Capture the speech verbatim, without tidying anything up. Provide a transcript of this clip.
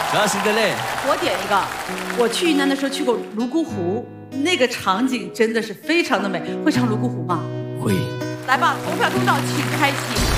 主要是个累。 我点一个，我去云南的时候去过泸沽湖，那个场景真的是非常的美。会唱泸沽湖吗？ 会。 来吧，投票通道请开启。